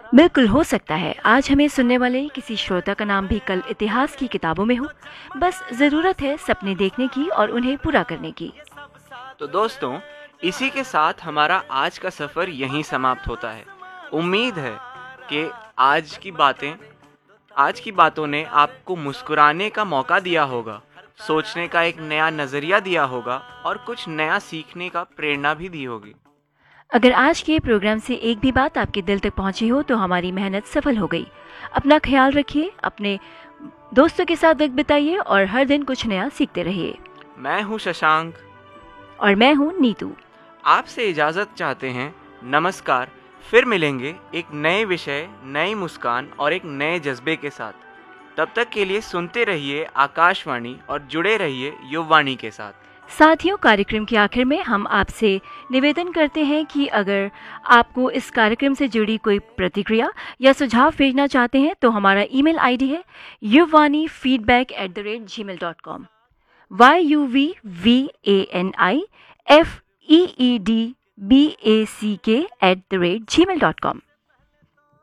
बिल्कुल हो सकता है आज हमें सुनने वाले किसी श्रोता का नाम भी कल इतिहास की किताबों में हो। बस जरूरत है सपने देखने की और उन्हें पूरा करने की। तो दोस्तों, इसी के साथ हमारा आज का सफ़र यहीं समाप्त होता है। उम्मीद है कि आज की बातों ने आपको मुस्कुराने का मौका दिया होगा, सोचने का एक नया नज़रिया दिया होगा और कुछ नया सीखने का प्रेरणा भी दी होगी। अगर आज के प्रोग्राम से एक भी बात आपके दिल तक पहुंची हो तो हमारी मेहनत सफल हो गई। अपना ख्याल रखिए, अपने दोस्तों के साथ वक्त बिताइए और हर दिन कुछ नया सीखते रहिए। मैं हूँ शशांक और मैं हूँ नीतू। आपसे इजाज़त चाहते हैं। नमस्कार। फिर मिलेंगे एक नए विषय, नई मुस्कान और एक नए जज्बे के साथ। तब तक के लिए सुनते रहिए आकाशवाणी और जुड़े रहिए युववाणी के साथ। साथियों, कार्यक्रम के आखिर में हम आपसे निवेदन करते हैं कि अगर आपको इस कार्यक्रम से जुड़ी कोई प्रतिक्रिया या सुझाव भेजना चाहते हैं तो हमारा ईमेल आईडी है yuvvanifeedback@gmail.com। yuvvanifeedback@gmail.com।